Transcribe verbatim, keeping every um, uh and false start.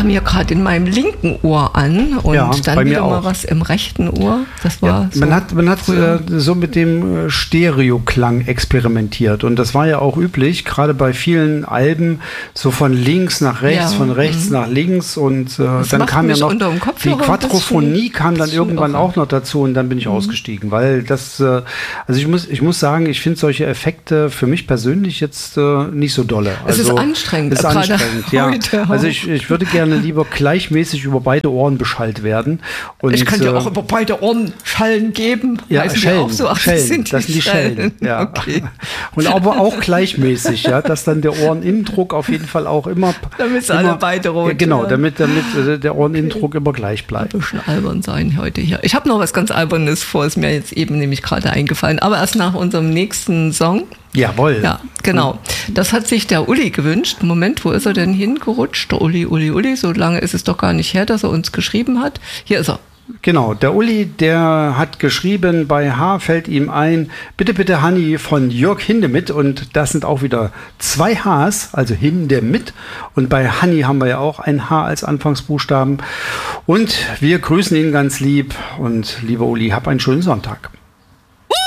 kam ja gerade in meinem linken Ohr an und ja, dann bei mir wieder auch. mal was im rechten Ohr. Das war ja, so man hat, man hat äh, so mit dem Stereoklang experimentiert und das war ja auch üblich, gerade bei vielen Alben, so von links nach rechts, Ja, von rechts mhm. nach links und äh, Das dann macht kam ja mich noch unter dem die Kopfhörer ein Quadrophonie bisschen- kam dann bisschen irgendwann irre. auch noch dazu und dann bin ich Mhm. ausgestiegen, weil das, äh, also ich muss, ich muss sagen, ich finde solche Effekte für mich persönlich jetzt äh, nicht so dolle. Es ist Also, anstrengend, es ist gerade anstrengend, ja. heute Also auch. ich, ich würde gerne lieber gleichmäßig über beide Ohren beschallt werden. Und, Ich kann dir äh, auch über beide Ohren Schallen geben. ja, Heißen die Schellen, auch so? Ach, Schellen, das sind die Schellen. Ja. Okay. Und aber auch gleichmäßig, ja, dass dann der Ohreninnendruck auf jeden Fall auch immer. Damit immer, alle beide rot ja, genau, werden. damit, damit äh, der Ohreninnendruck immer gleich bleibt. Ein bisschen albern sein heute hier. Ich habe noch was ganz Albernes vor, ist mir jetzt eben nämlich gerade eingefallen. Aber erst nach unserem nächsten Song. Jawohl. Ja, genau. Das hat sich der Uli gewünscht. Moment, wo ist er denn hingerutscht? Der Uli, Uli, Uli. So lange ist es doch gar nicht her, dass er uns geschrieben hat. Hier ist er. Genau, der Uli, der hat geschrieben, bei H fällt ihm ein, bitte, bitte Hanni von Jörg Hindemith und das sind auch wieder zwei Hs, also Hindemith und bei Hanni haben wir ja auch ein H als Anfangsbuchstaben und wir grüßen ihn ganz lieb und lieber Uli, hab einen schönen Sonntag.